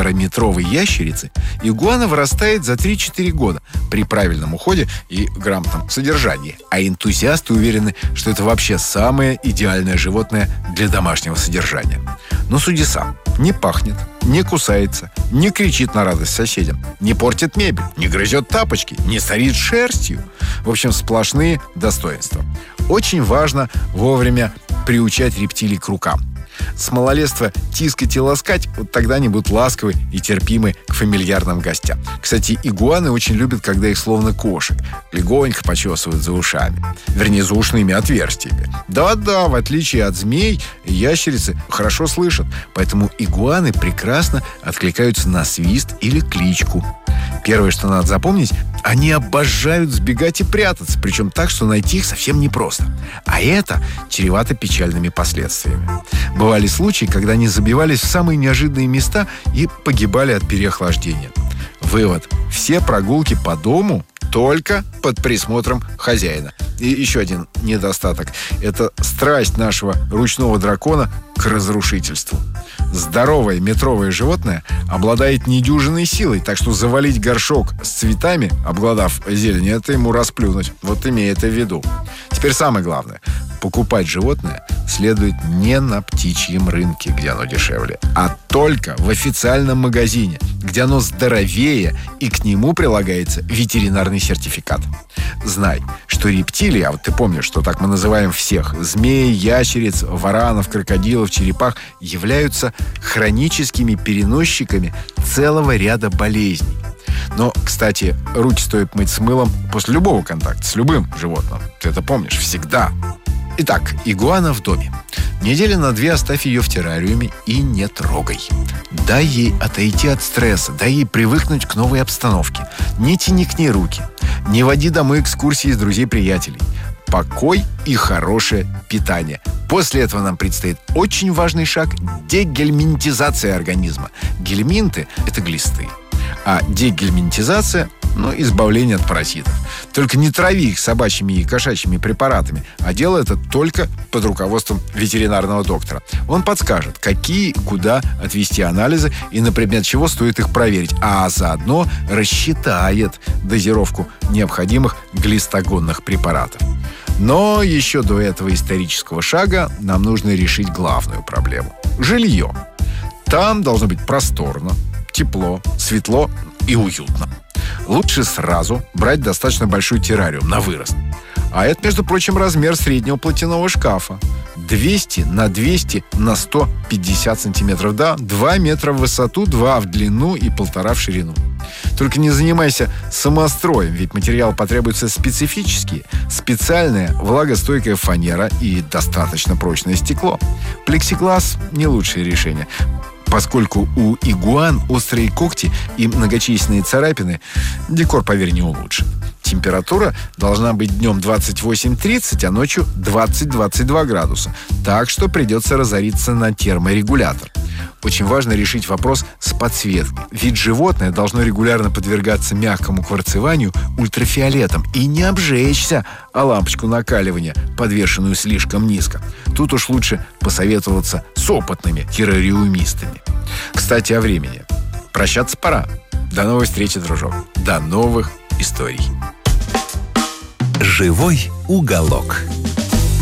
1,5-метровой ящерицы игуана вырастает за 3-4 года при правильном уходе и грамотном содержании. А энтузиасты уверены, что это вообще самое идеальное животное для домашнего содержания. Но суди сам. Не пахнет, не кусается, не кричит на радость соседям, не портит мебель, не грызет тапочки, не сорит шерстью. В общем, сплошные достоинства. Очень важно вовремя приучать рептилий к рукам. С малолетства тискать и ласкать, вот тогда они будут ласковы и терпимы к фамильярным гостям. Кстати, игуаны очень любят, когда их словно кошек легонько почесывают за ушами. Вернее, за ушными отверстиями. Да-да, в отличие от змей, ящерицы хорошо слышат, поэтому игуаны прекрасно откликаются на свист или кличку. Первое, что надо запомнить, они обожают сбегать и прятаться, причем так, что найти их совсем непросто. А это чревато печальными последствиями. Бывали случаи, когда они забивались в самые неожиданные места и погибали от переохлаждения. Вывод: все прогулки по дому только под присмотром хозяина. И еще один недостаток – это страсть нашего ручного дракона к разрушительству. Здоровое метровое животное обладает недюжинной силой, так что завалить горшок с цветами, обглодав зелень, это ему расплюнуть. Вот имей это в виду. Теперь самое главное. Покупать животное следует не на птичьем рынке, где оно дешевле, а только в официальном магазине, где оно здоровее и к нему прилагается ветеринарный сертификат. Знай, что рептилии, а вот ты помнишь, что так мы называем всех: змей, ящериц, варанов, крокодилов, черепах, являются хроническими переносчиками целого ряда болезней. Но, кстати, руки стоит мыть с мылом после любого контакта с любым животным. Ты это помнишь всегда. Итак, игуана в доме. Недели на 2 оставь ее в террариуме и не трогай. Дай ей отойти от стресса, дай ей привыкнуть к новой обстановке. Не тяни к ней руки. Не води домой экскурсии с друзей-приятелей. Покой и хорошее питание. После этого нам предстоит очень важный шаг – дегельминтизация организма. Гельминты – это глисты. А дегельминтизация – избавление от паразитов. Только не трави их собачьими и кошачьими препаратами, а делай это только под руководством ветеринарного доктора. Он подскажет, какие, куда отвести анализы и на предмет чего стоит их проверить, а заодно рассчитает дозировку необходимых глистогонных препаратов. Но еще до этого исторического шага нам нужно решить главную проблему – жилье. Там должно быть просторно, тепло, светло и уютно. Лучше сразу брать достаточно большой террариум на вырост. А это, между прочим, размер среднего платяного шкафа. 200 на 200 на 150 сантиметров. Да, 2 метра в высоту, 2 в длину и 1,5 в ширину. Только не занимайся самостроем, ведь материал потребуется специфический. Специальная влагостойкая фанера и достаточно прочное стекло. Плексиглаз – не лучшее решение, поскольку у игуан острые когти и многочисленные царапины декор, поверь, не улучшит. Температура должна быть днем 28-30, а ночью 20-22 градуса. Так что придется разориться на терморегулятор. Очень важно решить вопрос с подсветкой. Ведь животное должно регулярно подвергаться мягкому кварцеванию ультрафиолетом и не обжечься о лампочку накаливания, подвешенную слишком низко. Тут уж лучше посоветоваться с опытными террариумистами. Кстати, о времени. Прощаться пора. До новой встречи, дружок. До новых историй. Живой уголок.